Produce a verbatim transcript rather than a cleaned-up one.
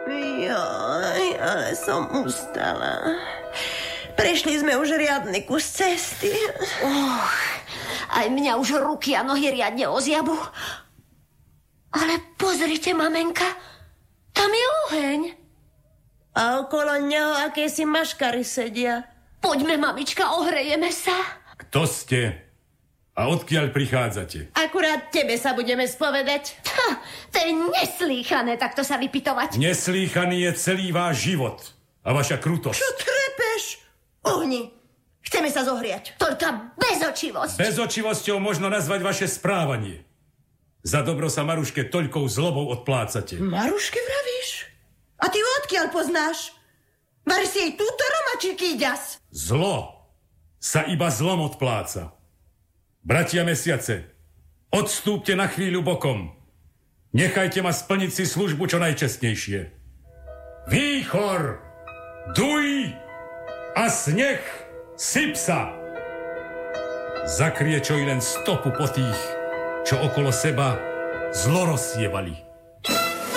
Joj, ale som ustala. Prešli sme už riadny kus cesty. Och, aj mňa už ruky a nohy riadne ozjabu. Ale pozrite, mamenka, tam je oheň. A okolo neho akési maškary sedia. Poďme, mamička, ohrejeme sa. Kto ste? A odkiaľ prichádzate? Akurát tebe sa budeme spovedať. Ha, to je neslýchané takto sa vypitovať. Neslýchaný je celý váš život a vaša krutosť. Čo trepeš? Ohni, chceme sa zohriať. Toľka bezočivosť. Bezočivosťou možno nazvať vaše správanie. Za dobro sa Maruške toľkou zlobou odplácate. Maruške vravíš? A ty odkiaľ poznáš? Vari si jej túto romačiky ďas. Zlo sa iba zlom odpláca. Bratia Mesiace, odstúpte na chvíľu bokom. Nechajte ma splniť si službu čo najčestnejšie. Výchor, duj a sneh, syp sa. Zakriečoj len stopu po tých, čo okolo seba zlo rozsievali.